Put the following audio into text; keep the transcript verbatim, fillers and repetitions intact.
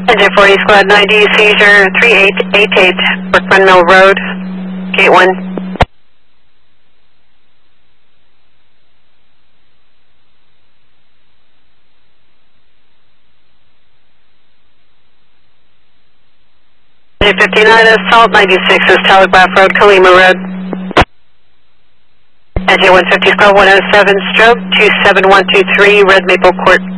N J forty Squad ninety, seizure three eight eight eight, Workman Mill Road, Gate one. N J fifty-nine, Assault ninety-six is Telegraph Road, Kalima Road. N J one fifty Squad one oh seven, stroke two seven one two three, Red Maple Court.